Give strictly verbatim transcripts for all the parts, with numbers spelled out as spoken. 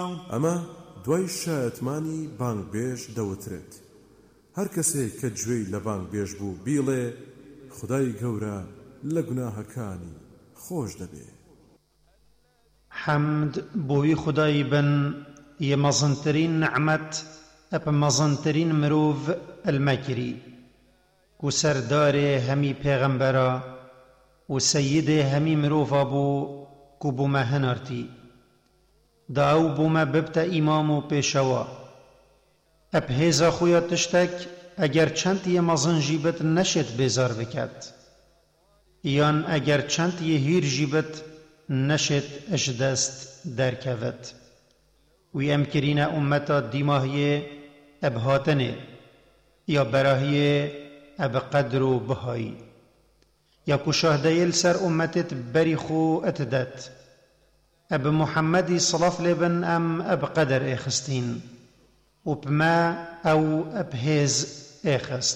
ئەمە دوای شایەتمانی بانگبێژ دەوترێت. هەر کەسێک کە گوێی لە بانگبێژ بوو بیڵێ خودای گەورە لە گوناهەکانی خۆش دەبێ. حەمد بۆی خودای بن یە مەزنترین نعمەت ئەپە مەزنترین مرۆڤ ئەلمەکری و سەردارێ هەمی پێغەمبەرە و سەیدێ هەمی مرۆڤە بوو و بوومە هەنارتی دا ئەو بوومە ببتە ئیمام و پێشەوە. ئەپ هێزە خویا تشتێک ئەگەر چەند یە مەزنژی بت نەشێت بێزار بکات یان ئەگەر چەند یە هیرژی بت نەشێت ئەش دەست دەرکەوێت. وی ئەم کرینە ئومەتە دیماهیێ ئەب هاتنێ یا بەراهیێ ئەب قەدر و بەهایی یا کوشاهدەیە لەسەر ئومەتت بەری خۆ ئەتدەت ئەب محەممەدی سڵاف لێبن ئەم ئەب قەدر ئێخستین و بمە ئەو ئەب هێز ئێخست.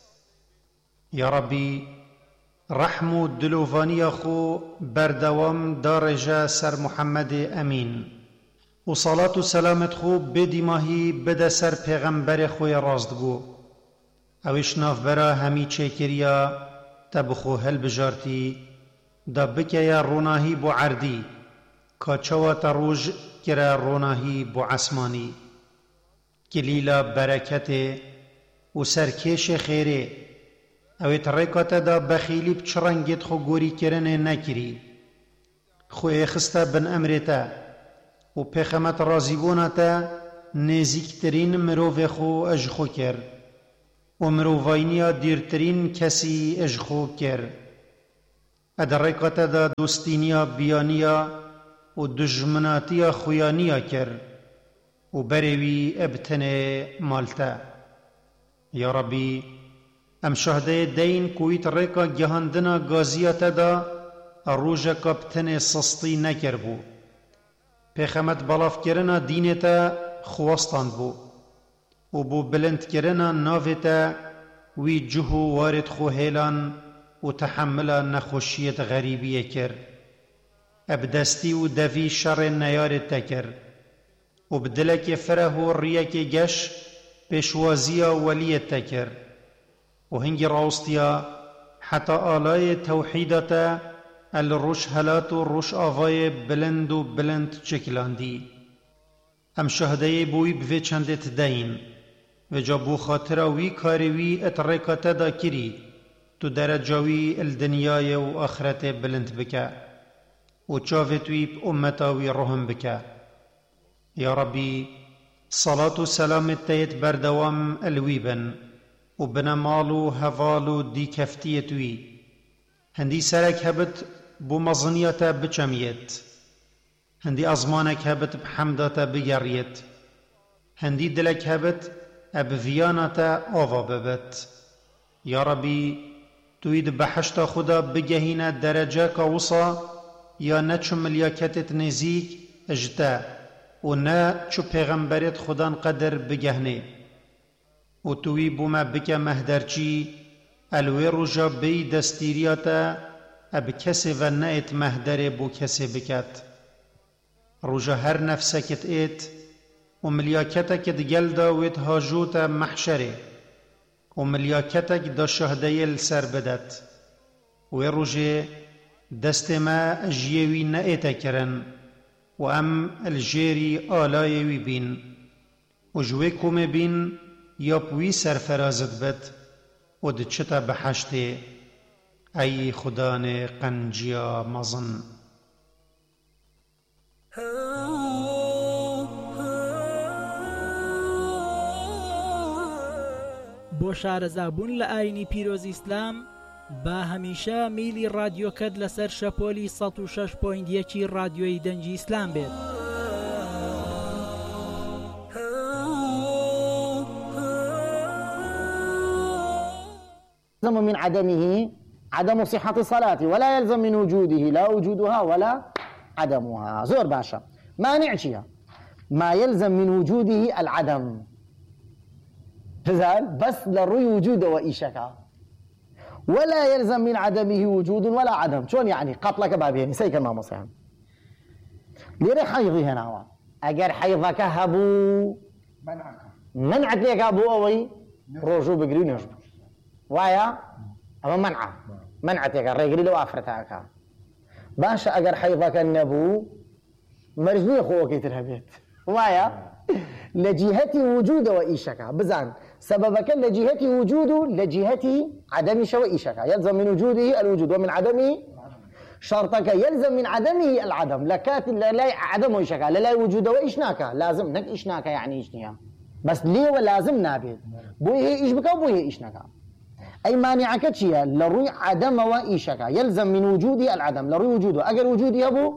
یا ڕەبی ڕەحم و دلۆڤانیە خۆ بەردەوام داڕێژە سەر محەممەدێ ئەمین و سەڵات و سەلامت خۆ بێدیماهی بدە سەر پێغەمبەرێ خۆی ڕاستگۆ ئەویش نافبەرە هەمی چێکریە تە بخۆ هەلبژارتی دا بکەیە ڕۆناهی بۆ عەردی کاچەوەتە ڕۆژ کرە ڕۆناهی بۆ عەسمانی کلیلە بەرەکەتێ و سەرکێشێ خێرێ ئەوێت ڕێکاتەدا بەخیلی بچڕەنگێت خۆ گۆریکردنێ نەکری خۆی خستە بن ئەمرێتە و پێخەمەت ڕازیبوونەتە نێزیکترین مرۆڤێ خۆ ئەژ خۆ کرد و مرۆڤاینیە دیرترین کەسی ئەژ خۆ کرد. ئەدە ڕێکاتەدا دۆستینیە بیانیە و دژمناتیە خویانیە کرد و بەرێوی ئەبتنێ مالتە. یا ڕەبی ئەم شەهدەیە دەین کویت ڕێکە گەهاندنە گازیەتەدا ڕۆژەکە بتنێ سستی نەکرد بوو پێخەمەت بەڵافکردنە دینێتە خوەستان بوو و بۆ بلندکردنە ناوێتە وی جوه و وارد خۆهێلان و تەحەملە نەخۆشیەت غەریبیە کرد. ئەبدەستی و دەڤی شەڕێ نەیارێت تەکرد و بدلێکی فرە و ڕیەکی گەش پێشوازیە وەلیەت تەکرد و هەنگی ڕاوستیە حتا ئالای تەوحیدەتە ئەل ڕۆژ هەلات و ڕۆژ ئاڤایە بلند و بلند چکلاندی. ئەم شەهدەیە بۆی بوێ چەندێت دەین وجا بۆ خاترە وی کاری وی ئەت ڕێکاتەدا کری تو دەرەجاوی ئەلدنیایە و ئاخرەتێ بلند بکە و چاوێت وی ئومەتاوی ڕۆهم بکە. یا ڕەبی سەڵات و سەلامت تەیت بەردەوام ئەلوی بن و بنە ماڵ و هەڤاڵ و دیکەفتیەت وی هەندی سەرێک هەبت بۆ مەزنیەتە بچەمیێت هەندی ئەزمانێک هەبت بحەمداتە بگەڕیێت هەندی دلێک هەبت ئەبڤیانەتە ئاوا ببێت. یا ڕەبی توید بەحەشتە خودا بگەهینە دەرەجە کە وسە یا نەچ ملیاکەتت نزیک ئەژتە و نە چو پێغەمبەرێت خودان قەدر بگەهنێ و توی بوومە بکە مەهدەرچی ئەلوێ ڕۆژە بێی دەستیریاتە ئەب کەسێ ڤە نەئێت مەهدەرێ بۆ کەسێ بکات ڕۆژە هەر نەفسەکت ئێت و ملیاکەتەکت گەلدا وێت هاژۆتە مەحشەرێ و ملیاکەتەک دا شەهدەیە لەسەر بدەت وێ ڕۆژێ دەستێ مە ژیێوی نەئێتە کرن و ئەم ئەلژێری ئالایەوی بین و ژوێ کۆمێ بین یا پوی سەرفەرازت بێت و دچتە بەحەشتێ ئەی خودانێ قەنجیا مەزن. بۆ شارەزابوون لە ئاینی پیرۆزی ئیسلام با هەمیشە میلی ڕادیۆکەت لەسەر شەپۆلی سەد و شەش پۆینت یەکی ڕادیۆی دەنگی ئیسلام بێت. يلزم من عدمه عدم صحة الصلاة ولا يلزم من وجوده لا وجودها ولا عدمها. زور باشا مانع شيء ما يلزم من وجوده العدم بس للروي وجوده وإيشكا ولا يلزم من عدمه وجود ولا عدم. شون يعني قتلك بابين سيك الماموس يعني ليري حيضي هنا ئەگەر حەیضەکە هەبوو منعت لێکا بۆ ئەوەی ڕۆژوو بگری و نوێژ بکەی وایە ئەمە منعە منعەتێکە ڕێگری لەو ئافرەتەکە باشە ئەگەر حەیضەکە نەبوو مەرج نییە خۆوەکەی تر هەبێت وایە لە جیهەتی وجودەوە ئیشەکە بزان سببەکە لە جیهەتی وجود و لە جیهەتی عدەمیشەوە ئیشەکە يلزم من وجوده الوجود ومن عدمه شرطك يلزم من عدمه العدم لكات لا عدم وإيشكا لا وجود وإيشناكا لازم نك إيشناكا يعني إيشنيا بس ليه ولازم نابد بويه إيش بكا وبويه إيشناكا أي مانعك تشيا لروي عدم وإيشكا يلزم من وجوده العدم لروي وجوده أجر وجوده أبو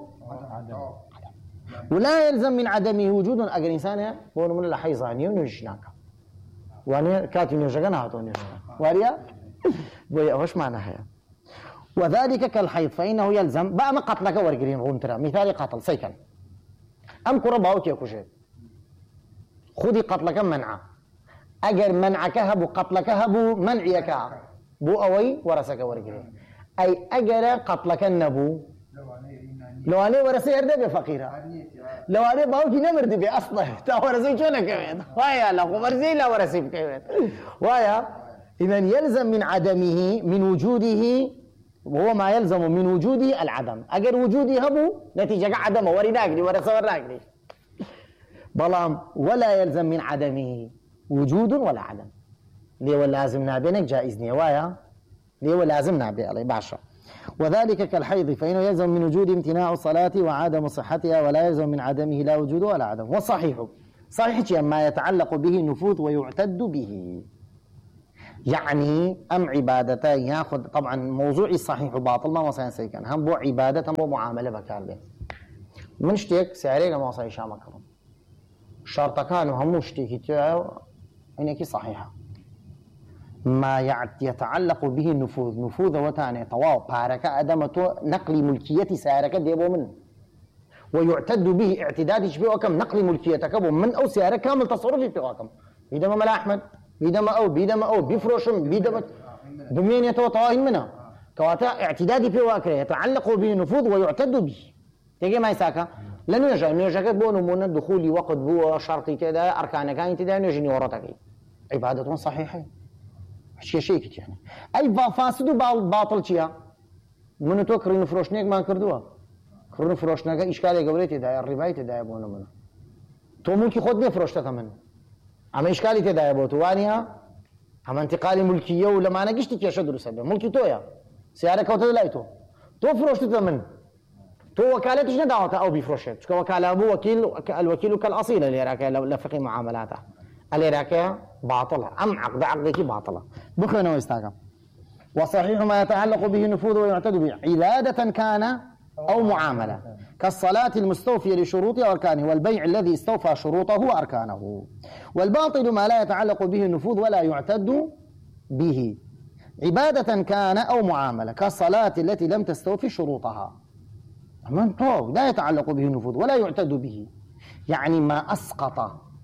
ولا يلزم من عدمه وجود أجر إنسان هو من الحيزاني ونجناكا وأنا كاتب نجنا هاتون نجنا واريا بويه وش معناها وذلك كالحيض فإنه يلزم بقى ما قتلك ورقرين غنترا مثال قتل سيكن أم كرباوت يكوشي خذي قتلك منعه أجر منعك هبو قتلك هبو منعيك بو أوي ورسك ورقرين أي أجر قتلك النبو لو أنا ورسي يرد بفقيرة لو أنا باوكي نمرد بي أصلا تا ورسي شونا كمين وايا لا ورسي لا ورسي كمين وايا إذن يلزم من عدمه من وجوده وهو ما يلزم من وجوده العدم أجر وجودي هبو نتيجة عدم وريناقري ورسورناقري بلام ولا يلزم من عدمه وجود ولا عدم ليه ولازم نابينك جائز نوايا ليه ولازم نابي عليه باشا وذلك كالحيض فإنه يلزم من وجود امتناع الصلاة وعدم صحتها ولا يلزم من عدمه لا وجود ولا عدم والصحيح صحيح ما يتعلق به النفوذ ويعتد به يعني أم عبادته ياخذ طبعا موضوع الصحيح وباطل ما وصل سيكن هم بو عبادة هم بو معاملة بكاربه من شتيك سعريك ما وصل شام كرم شرط كانوا هم شتيك تاعو إنك صحيحة ما يتعلق به النفوذ نفوذ وتاني طواو بارك أدمته نقل ملكية سعرك ديبو من ويعتد به اعتدادش به وكم نقل ملكيتك من أو سعرك كامل تصرفي في وكم إذا ما ملا أحمد بيدما أو بيدما أو بيفروشم بيدما دمين يتوطواهن منها كواتا اعتدادي في واكره يتعلق به النفوذ ويعتد به تيجي ما يساكا لن يجا نيجا بونو من الدخول وقت بو شرطي تدا أركان كان تدا نيجي ورتك عبادة صحيحة شيء شيء كت يعني أي فاسد باطل شيء من توكر نفروشنيك ما كردوها كرن فروشنيك إشكالي قولتي دا الرباية تدا بونو منه تو ممكن خد نفروشتك منه أما إشكالي تدايا بوتوانيها أما انتقالي ملكية ولا ما نجشت كي أشد رسالة ملكي تويا سيارة كوتا دلايتو تو فروشت تمن تو وكالتش ندعوك أو بيفروشت شكو وكالة أبو وكيل الوكيل كالأصيل اللي راكا لفقي معاملاته اللي راكا باطلة أم عقد عقدك باطلة بخنا ويستاقم وصحيح ما يتعلق به نفوذ ويعتد به عبادة كان أو معاملة كالصلاة المستوفية لشروطها وأركانه والبيع الذي استوفى شروطه وأركانه والباطل ما لا يتعلق به النفوذ ولا يعتد به عبادة كان أو معاملة كالصلاة التي لم تستوفي شروطها من طوب لا يتعلق به النفوذ ولا يعتد به يعني ما أسقط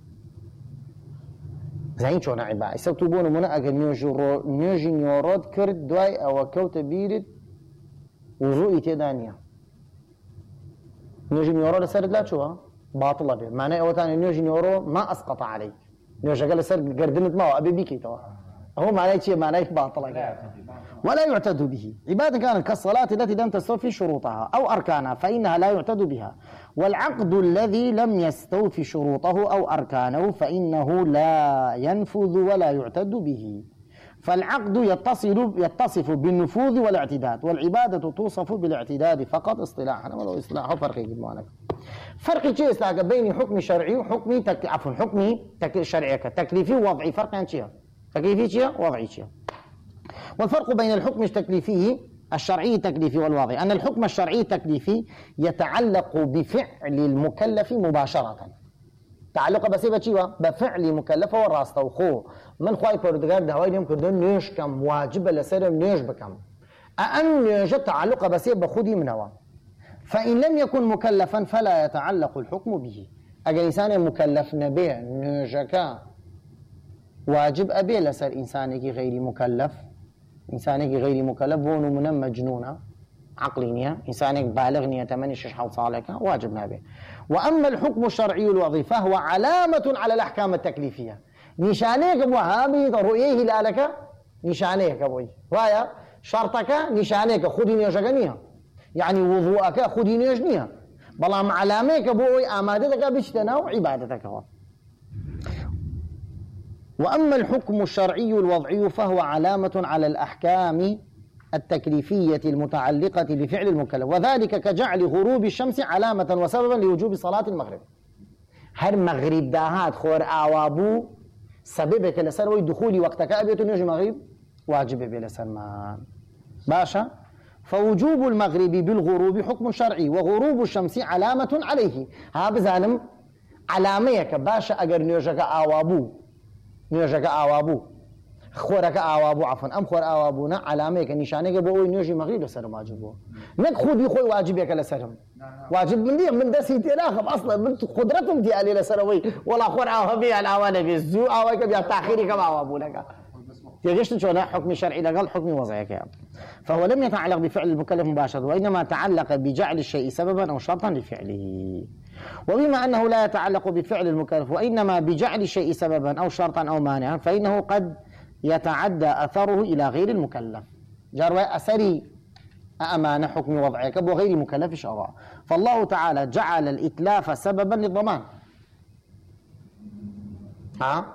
زين شو نعبا يسوتبون من أجل نيجي نيورود كرد دواي أو كوت بيرد وضوء تدانية نيجي نيورو لسرد لا شو باطلة به معناه أو ثاني نيجي نيورو ما أسقط عليك نيجي قال سرد قردنت ما أبي بيكي توا هو معناه شيء معناه باطلة ولا يعتد به عبادة كانت كالصلاة التي لم تستوفي شروطها أو أركانها فإنها لا يعتد بها والعقد الذي لم يستوفي شروطه أو أركانه فإنه لا ينفذ ولا يعتد به فالعقد يتصل يتصف بالنفوذ والاعتداد والعبادة توصف بالاعتداد فقط اصطلاحا ولا اصطلاح فرق يجمعنا فرق شيء استاق بين حكم شرعي وحكم تك... عفوا حكم تك... شرعي تكليفي ووضعي فرق عن شيء تكليفي شيء ووضعي شيء والفرق بين الحكم التكليفي الشرعي التكليفي والوضعي أن الحكم الشرعي التكليفي يتعلق بفعل المكلف مباشرة تعلق بسيبة شيء بفعل مكلفة والراسطة وخو من خواهي بردقار دهواي اليوم كردون نيش كم واجب لسر نيش بكم أن نيش تعلق بسيبة بخودي منوا فإن لم يكن مكلفا فلا يتعلق الحكم به أجل إنسان مكلف نبيه نيشكا واجب أبي لسر إنسانك غير مكلف إنسانك غير مكلف بونو من مجنونة عقلي نية إنسانك بالغ نية ثمانية شش حوت صالك واجب نابه. وأما الحكم الشرعي الوضعي فهو علامة على الأحكام التكليفية نشانيك أبو هابي رؤيه لك نشانيك أبوي ويا شرطك نشانيك خذي نيجانيها يعني وضوءك خذي نيجانيها بلام علاميك أبوي آمادتك بجتنا وعبادتك هو. وأما الحكم الشرعي الوضعي فهو علامة على الأحكام التكليفية المتعلقة بفعل المكلف وذلك كجعل غروب الشمس علامة وسببا لوجوب صلاة المغرب. هر مغرب داهات خور آوابو سببك لسروي دخول وقتك أبيت يجي مغرب واجب بلا سلمان باشا. فوجوب المغرب بالغروب حكم شرعي وغروب الشمس علامة عليه. ها بزانم علاميك باشا أجر نيوجك آوابو نيوجك آوابو خورك آوابو عفوا أم خور آوابونا علاميك نشانيك بوي نيوجي مغرب لسرم واجبه نك خود يخوي واجبك لسرم واجب من دي من دسي تلاخب أصلا من قدرتهم دي علي لسروي ولا خور آوابي الأوانة بالزو آوابك بيا تأخيري كما آوابو لك تيجيش شو حكم شرعي لقال حكم وضعي كيان. فهو لم يتعلق بفعل المكلف مباشرة وإنما تعلق بجعل الشيء سببا أو شرطا لفعله. وبما أنه لا يتعلق بفعل المكلف وإنما بجعل الشيء سببا أو شرطا أو مانعا فإنه قد يتعدى أثره إلى غير المكلف. جرى أثري أمانة حكم وضعك وغير مكلف شرعا. فالله تعالى جعل الإتلاف سببا للضمان. ها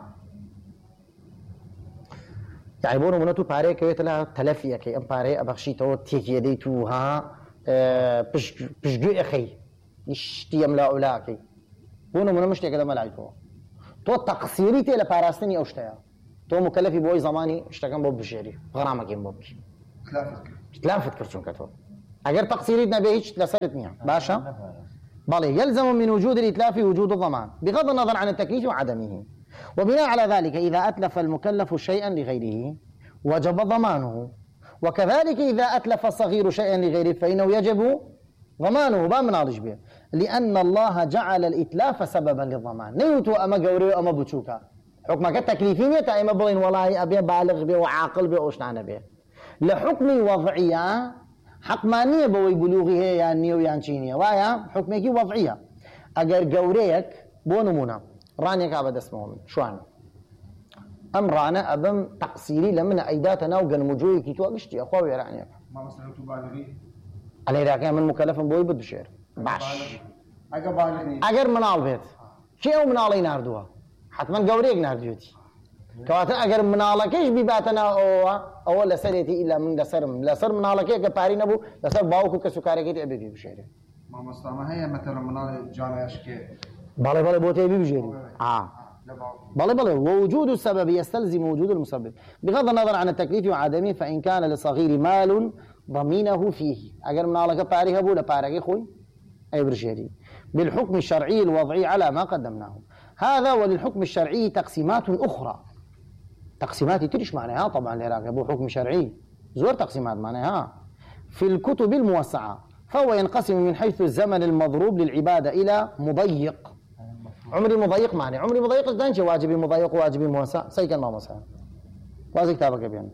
يعني بونو منو تو باري كي تلا تلفيه كي ام باري ابخشي تو تيكي دي تو ها بش بشجو اخي يشتي املا اولاكي بونو منو مش كده ملايتو تو تقصيري تي لباراستني اوشتيا تو مكلفي بوي زماني اشتكم بو بشيري غرامك يم بوبي تلافت تلافت كرتون كتو اگر تقصيري نبي هيك لسرتني باشا بلى يلزم من وجود الاتلاف وجود الضمان بغض النظر عن التكليف وعدمه. وبناء على ذلك إذا أتلف المكلف شيئا لغيره وجب ضمانه وكذلك إذا أتلف الصغير شيئا لغيره فإنه يجب ضمانه با منالج به لأن الله جعل الإتلاف سببا للضمان نيوتو أما قوري أما بوشوكا حكمك التكليفية تأيما بوين والله أبي بالغ به وعاقل به وشنعنا به لحكم وضعية حقمانية بوي بلوغي هي يعني ويانشينية ويا حكمك وضعية أجر قوريك بونمونا رانيك أبدا اسمهم شوان أم رانا أبم تقصيري لمن أيداتنا وقن مجوي كي توقشتي أخوي رانيك ما مثلا تبالغي على راكي من مكلف بوي بدشير باش أجر بالغني أجر منال بيت شيء منالي ناردوها حتما قوريك نارديوتي كواتا أجر منالكيش بباتنا أو أو لسرتي إلا من لسرم لسر منالكي كباري نبو لسر باوكو كسكاري كي أبي بشير ما مثلا هي مثلا منال جامعش كي بالي بالي بوتي بيجري اه بالي بالي ووجود السبب يستلزم وجود المسبب بغض النظر عن التكليف وعدمه. فإن كان للصغير مال ضمينه فيه أجر من على كباري هبو لبارك خوي أي برشيري بالحكم الشرعي الوضعي على ما قدمناه هذا. وللحكم الشرعي تقسيمات أخرى تقسيمات تريش معناها طبعا العراق أبو حكم شرعي زور تقسيمات معناها في الكتب الموسعة فهو ينقسم من حيث الزمن المضروب للعبادة إلى مضيق. عمري مضيق معني عمري مضيق دانشي واجبي مضيق واجبي موسع سيكن ما موسع وازي كتابك بيان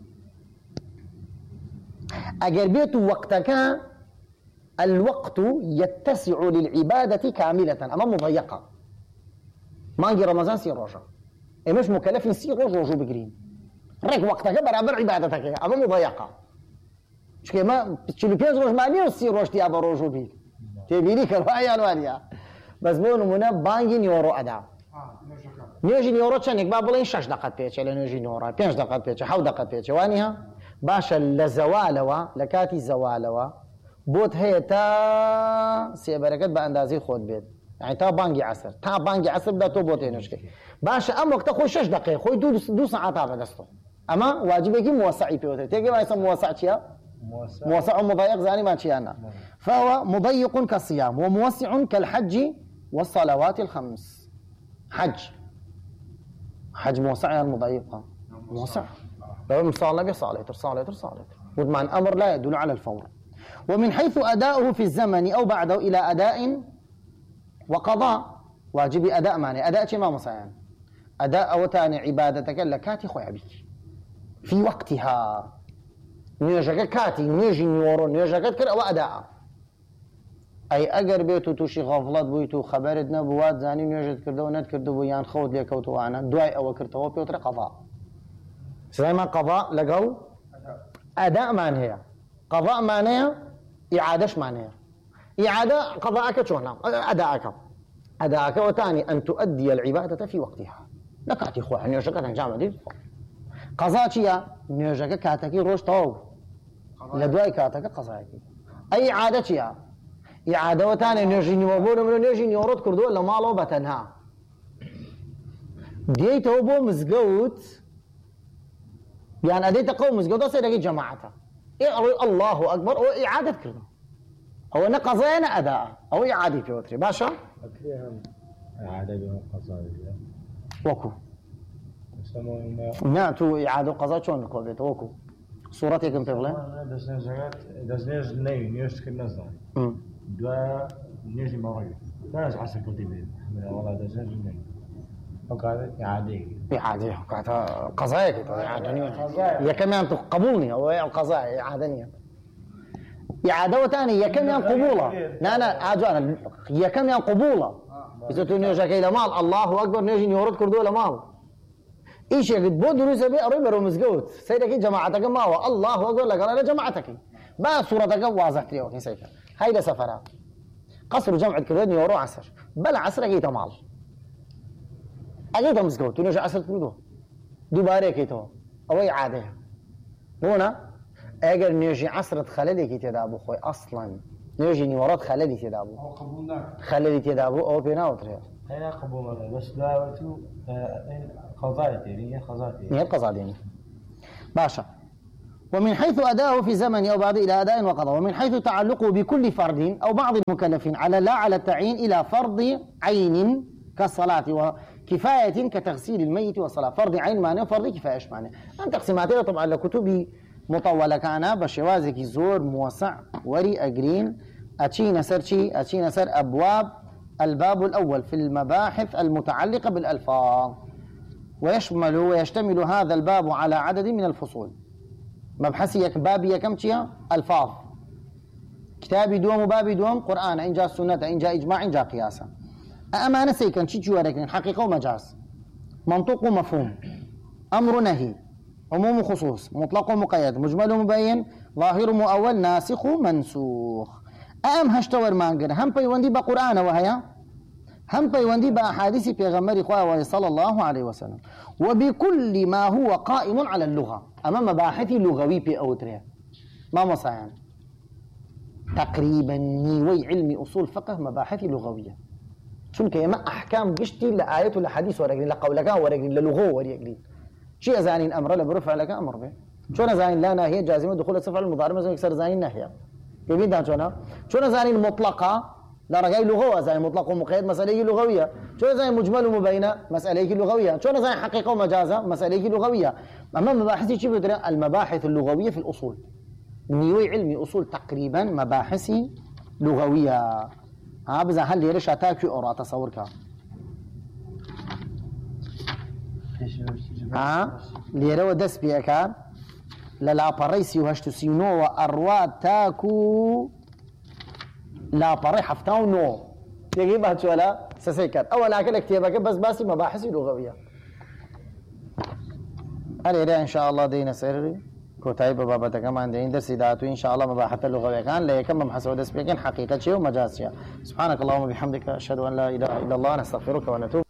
أجر بيت وقتك الوقت يتسع للعبادة كاملة أما مضيقة ما نجي رمضان سير روجا إيه مش مكلف نسير روجا روجو بقرين ريك وقتك برابر عبادتك أما مضيقة مش كما تشيلو بينز روج معني وسير روج تيابا روجو بيك تبيني كروايا الواليا بس بون منا بانجي نيورو أدا نيوجي نيورو چنك بابلين شش دقات بيتش على نيوجي نيورو بينش دقات بيتش حو دقات بيتش وانيها باشا لزوالوا لكاتي زوالوا بوت هي تا سي بركت باندازي خود بيت يعني تا بانجي عصر تا بانجي عصر بدا تو بوتينوش كي باشا ام وقت خو شش دقيقه خو دو دو ساعات هذا دستو اما واجبك موسعي بيوتر تيجي ما يسمى موسع تشيا موسع موسع مضيق زاني ما تشيانا فهو مضيق كالصيام وموسع كالحج والصلوات الخمس. حج حج موسع يعني مضيقة موسع لو مصالة بصالة صالة صالة وضمان أمر لا يدل على الفور. ومن حيث أداؤه في الزمن أو بعده إلى أداء وقضاء واجب أداء معنى أداء شيء ما مصيان أداء أو تاني عبادتك لكاتي خويا بك في وقتها نوێژەکە کاتی نوێژی نیوەڕۆ نوێژەکەت کرد ئەوە ئەداءە. ئەی ئەگەر بێت و تووشی غەفڵەت بوویت و خەبەرت نەبووات زانی نوێژت کردەوە نەتکردبوو یان خەوت لێکەوتوانە دوای ئەوە کردەوە پێوترە قەضا. سلایمان قەضا لەگەڵ ئەداءمان هەیە، قەضامان هەیە، ئیعادەشمان هەیە. ئیعادە قەضاءەکە چۆنە؟ ئەداءەکە ئەداءەکە وتانی ئەن تؤدي العبادة في وقتها لە کاتی خۆ نوێژەکەت ئەنجام بدەیت. قەضا چییە؟ نوێژەکە کاتەکەی ڕۆژ تەواو لە دوای کاتەکە قەزایەتی. ئەی ئیعادە چییە؟ ئیعادە وتانێ نوێژی نیوە بۆ نمرە نوێژی نیوەڕۆت کردووە لە ماڵەوە بەتەنها دێیتەوە بۆ مزگەوت یان ئەدەیتە قەوم مزگەوتە سەیرەکەی جەماعەتە ئێڕۆی الله ئەکبەر ئەوە ئیعادەت کردن ئەوە نە قەزایە نە ئەداءە ئەوە ئیعادەی پێوترێ. باشە؟ وەکو نا تو ئیعادە و قەزا چۆن کۆ بێتە وەکو سوورەتێکم پێ بڵێ دەستنێژ نەوی نوێژکرد نەزانێت دوایە نوێژی مەڕۆی ناز عەسر کەوتی بێت وەڵا دەستنێژ نەوی ئەو کاتە ئیعادەیەکی ئیعادەیە کاتە قەزایەکێتەوە ئیعادە نییە یەکەمیان تو قبوڵ نییە ئەوەیە ئەو قەزایە ئیعادە نییە. ئیعادە وتانی یەکەمیان قبوڵە نا نا ئاجوانە یەکەمیان قبوڵە ئیتر تو نوێژەکەی لە ماڵ الله ئەکبەر نوێژی نیوەڕۆت کردووە لە ماڵ ئیشێکت بۆ دروستە بێ ئەڕۆی بەرەو مزگەوت سەیرەکەی جەماعەتەکە ماوە الله ئەکبەر لەگەڵا لە جەماعەتەکەی با سوورەتەکە وازەحترێەوەکەی سەیکە هەی لە سەفەرە قەسر و جەمعت کردووە نیوەڕۆ عەسر بەلە عەسر ئەگەیتە ماڵ ئەگەیتە مزگەوت تو نوێژی عەسر کردووە دووبارە ئەکەیتەوە ئەوەی عادەیە بۆنە ئەگەر نوێژی عەسرت خەلەلێکی تێدا بوو خۆی ئەسڵەن نوێژی نیوەڕۆت خەلەلی تێدا بوو خەلەلی تێدا بوو ئەوە پێ ناوترێت هنا قبول بس دعوته قضاء دينية قضاء دينية قضاء دينية باشا. ومن حيث أداؤه في زمن أو بعد إلى أداء وقضاء ومن حيث تعلقه بكل فرد أو بعض المكلفين على لا على التعيين إلى فرض عين كالصلاة وكفاية كتغسيل الميت والصلاة. فرض عين معناه فرض كفاية إيش معناه؟ أن تقسيماتها طبعا لكتب مطولة كان بشوازك زور موسع وري أجرين أتشين سرشي أتشين سر أبواب. الباب الأول في المباحث المتعلقة بالألفاظ ويشمل ويشتمل هذا الباب على عدد من الفصول. مبحثي بابي كم تيا ألفاظ كتابي دوم وبابي دوم قرآن إن جاء السنة إن جاء إجماع إن جاء قياسا. أمانة سيكن شي جواركن حقيقة ومجاز منطوق ومفهوم أمر نهي عموم خصوص مطلق ومقيد مجمل ومبين ظاهر مؤول ناسخ منسوخ. ئەم هەشتە وەرمانگر هەم پەیوەندی بە قورئانەوە هەیە هەم پەیوەندی بە ئەحادیثی پێغەمبەری خوا صلى الله عليه وسلم وبكل ما هو قائم على اللغة. ئەمە مەباحثی لغوی پێ ئەوترێ مامۆسایان تقریبا نیوەی علمی ئوسوڵ فقه مەباحثی لغویە چونکە ئێمە ئەحکام گشتی لە ئایەت و لە حەدیث وەرەگرین لە قەولەکان وەرەگرین لە لغۆ وەرەگرین چی ئەزانین ئەمرە لە بەرەو فعلەکە ئەمر بێ چۆن ئەزانین لا ناهیە جازمە دخول صفر المضارع مەزن یەکسەر زانین ناهیە ببین چۆنە چۆن ئەزانین مطلقە لە ڕێگای لغەوە ئەزانین مطلق و مقید مەسەلەیەکی لغەویە چۆن ئەزانین مجمل و مبینە مەسەلەیەکی لغەویە چۆن ئەزانین حقیقة و مەجازە مەسەلەیەکی لغەویە. ئەمە مەباحثی چی بدرێ المباحث اللغوية في الأصول نیوەی علمی أصول تقریبا مەباحثی لغوية. ها بزن هەل لێرە شاتاکی ئەوڕا تەسەورکە ها لێرەوە دەست پێەکات لە لاپەڕەی سی و هەشت و سی و نۆوە ئەڕوات تاکو لاپەڕەی حەفتا و نۆ تێگەی باچۆلە سەسەی کرد ئەوە ناکە لە کتێبەکە بەس باسی مەباحثی لغەویە. هەلێرە ئینشاء الله دێنە سەر کۆتایی بە بابەتەکەمان دێین دەرسی داهاتوو ئینشاء الله مەباحثە لغەویەکان لە یەکەم مەبحەثەوە دەست پێکەین حەقیقەت چییە و مەجاز چییە. سبحانك اللهم وبحمدك أشهد أن لا إله إلا الله نستغفرك ونتوب